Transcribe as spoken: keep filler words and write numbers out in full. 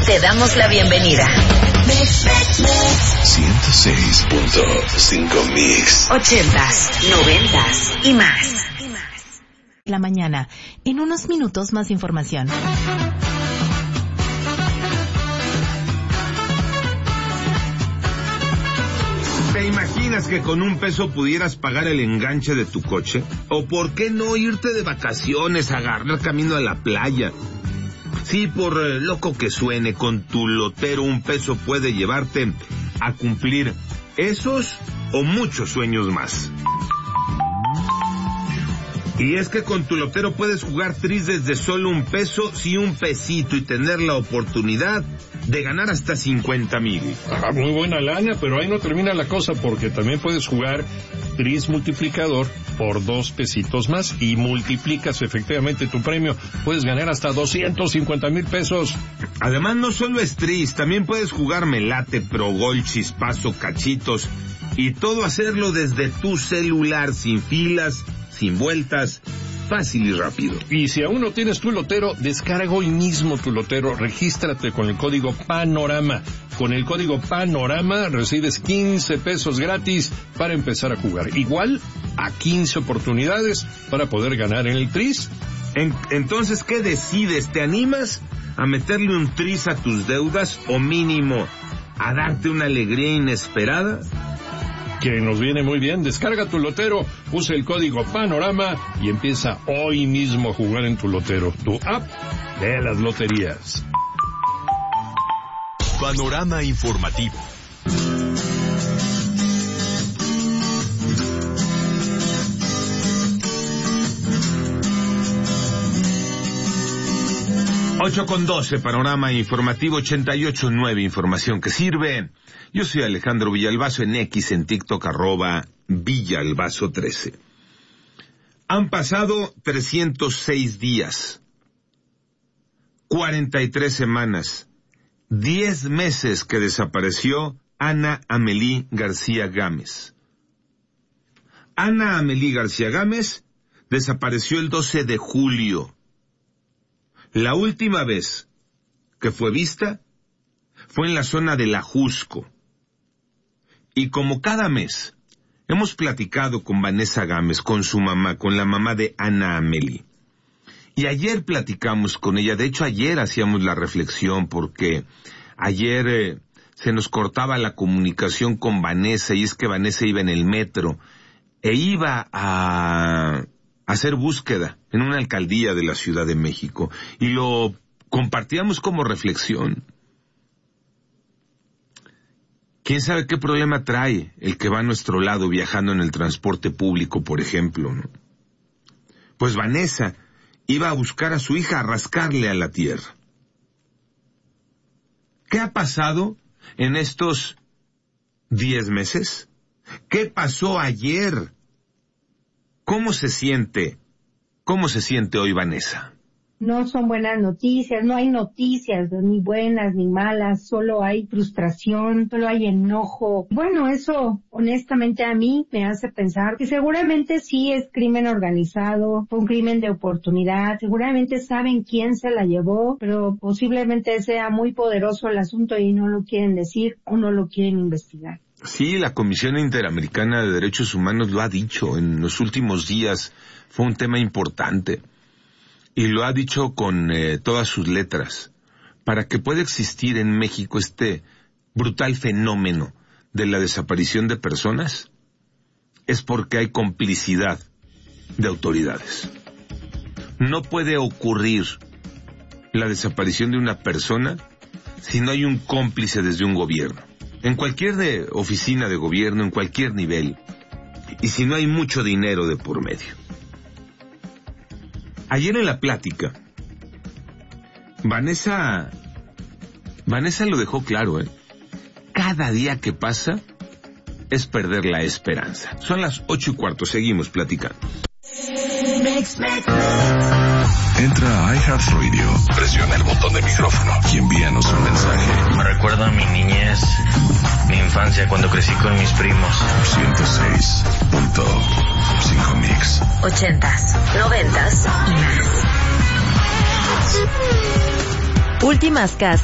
te damos la bienvenida. ciento seis punto cinco Mix. Ochentas, noventas y más. La mañana. En unos minutos más información. ¿Te imaginas que con un peso pudieras pagar el enganche de tu coche? ¿O por qué no irte de vacaciones, agarrar camino a la playa? Sí, por eh, loco que suene, con tu lotero un peso puede llevarte a cumplir esos o muchos sueños más. Y es que con tu lotero puedes jugar tris desde solo un peso, sí un pesito, y tener la oportunidad de ganar hasta cincuenta mil. Ah, muy buena lana, pero ahí no termina la cosa, porque también puedes jugar tris multiplicador por dos pesitos más y multiplicas efectivamente tu premio. Puedes ganar hasta doscientos cincuenta mil pesos. Además, no solo es tris, también puedes jugar melate, pro gol, chispazo, cachitos, y todo hacerlo desde tu celular, sin filas, sin vueltas, fácil y rápido. Y si aún no tienes tu lotero, descarga hoy mismo tu lotero, regístrate con el código PANORAMA. Con el código PANORAMA recibes quince pesos gratis para empezar a jugar. Igual a quince oportunidades para poder ganar en el tris. En, entonces, ¿qué decides? ¿Te animas a meterle un tris a tus deudas o mínimo a darte una alegría inesperada? Que nos viene muy bien. Descarga tu lotero, usa el código PANORAMA y empieza hoy mismo a jugar en tu lotero, tu app de las loterías. Panorama informativo. ocho con doce, panorama informativo ochenta y ocho punto nueve, información que sirve. Yo soy Alejandro Villalbazo, en X, en TikTok, arroba Villalbazo trece. Han pasado trescientos seis días, cuarenta y tres semanas, diez meses que desapareció Ana Amelí García Gámez. Ana Amelí García Gámez desapareció el doce de julio. La última vez que fue vista fue en la zona del Ajusco. Y como cada mes, hemos platicado con Vanessa Gámez, con su mamá, con la mamá de Ana Amelí. Y ayer platicamos con ella, de hecho ayer hacíamos la reflexión porque ayer eh, se nos cortaba la comunicación con Vanessa, y es que Vanessa iba en el metro e iba a hacer búsqueda en una alcaldía de la Ciudad de México, y lo compartíamos como reflexión. ¿Quién sabe qué problema trae el que va a nuestro lado viajando en el transporte público, por ejemplo, ¿no? Pues Vanessa iba a buscar a su hija, a rascarle a la tierra. ¿Qué ha pasado en estos diez meses? ¿Qué pasó ayer? ¿Cómo se siente? ¿Cómo se siente hoy Vanessa? No son buenas noticias, no hay noticias ni buenas ni malas, solo hay frustración, solo hay enojo. Bueno, eso honestamente a mí me hace pensar que seguramente sí es crimen organizado, fue un crimen de oportunidad, seguramente saben quién se la llevó, pero posiblemente sea muy poderoso el asunto y no lo quieren decir o no lo quieren investigar. Sí, la Comisión Interamericana de Derechos Humanos lo ha dicho en los últimos días, fue un tema importante. Y lo ha dicho con eh, todas sus letras. Para que pueda existir en México este brutal fenómeno de la desaparición de personas, es porque hay complicidad de autoridades. No puede ocurrir la desaparición de una persona si no hay un cómplice desde un gobierno. En cualquier de, oficina de gobierno, en cualquier nivel. Y si no hay mucho dinero de por medio. Ayer en la plática, Vanessa, Vanessa lo dejó claro, ¿eh? Cada día que pasa es perder la esperanza. Son las ocho y cuarto, seguimos platicando. Entra a iHeartRadio, presiona el botón de micrófono y envíanos un mensaje. Me recuerda a mi niñez, mi infancia, cuando crecí con mis primos. ciento seis punto cinco Mix. Ochentas, noventas y más. Últimas casas.